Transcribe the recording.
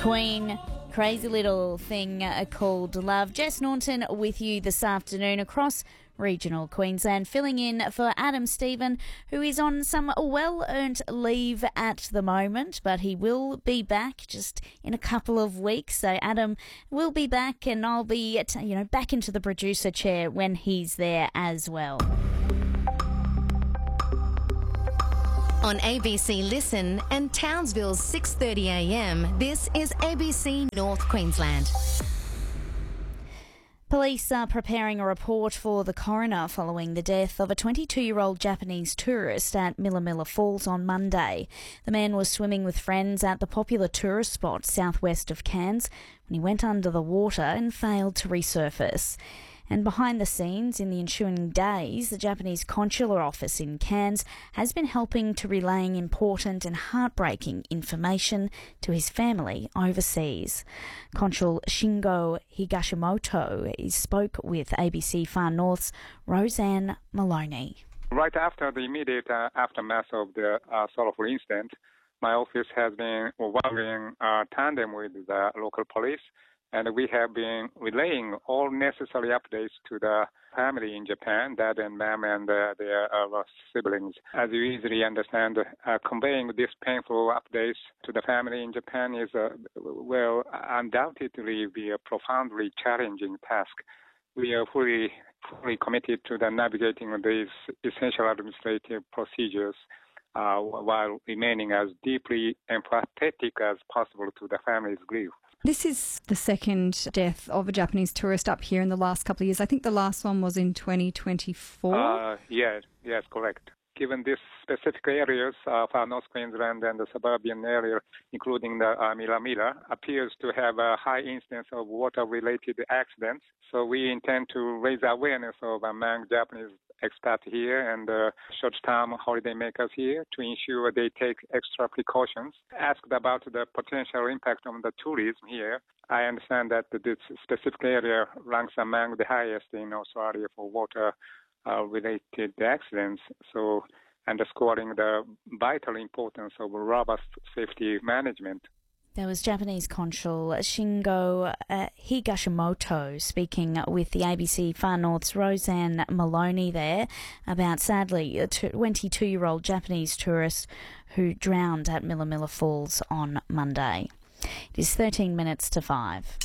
Queen, crazy little thing called love. Jess Norton with you this afternoon across regional Queensland, filling in for Adam Stephen, who is on some well-earned leave at the moment, but he will be back just in a couple of weeks. So Adam will be back, and I'll be, back into the producer chair when he's there as well. On ABC Listen and Townsville's 6:30 a.m, this is ABC North Queensland. Police are preparing a report for the coroner following the death of a 22-year-old Japanese tourist at Milla Falls on Monday. The man was swimming with friends at the popular tourist spot southwest of Cairns when he went under the water and failed to resurface. And behind the scenes, in the ensuing days, the Japanese consular office in Cairns has been helping to relaying important and heartbreaking information to his family overseas. Consul Shingo Higashimoto spoke with ABC Far North's Roseanne Maloney. Right after the immediate aftermath of the sorrowful incident, my office has been working tandem with the local police, and we have been relaying all necessary updates to the family in Japan, dad and mom and their siblings. As you easily understand, conveying these painful updates to the family in Japan is, undoubtedly be a profoundly challenging task. We are fully committed to the navigating these essential administrative procedures while remaining as deeply empathetic as possible to the family's grief. This is the second death of a Japanese tourist up here in the last couple of years. I think the last one was in 2024. Yes, correct. Given these specific areas of North Queensland and the suburban area, including the Milla, appears to have a high incidence of water-related accidents. So we intend to raise awareness of among Japanese expats here and short-term holidaymakers here to ensure they take extra precautions. Asked about the potential impact on the tourism here, I understand that this specific area ranks among the highest in Australia for water-related accidents, so underscoring the vital importance of robust safety management. There was Japanese Consul Shingo Higashimoto speaking with the ABC Far North's Roseanne Maloney there about, sadly, a 22-year-old Japanese tourist who drowned at Milla Falls on Monday. It is 13 minutes to 5.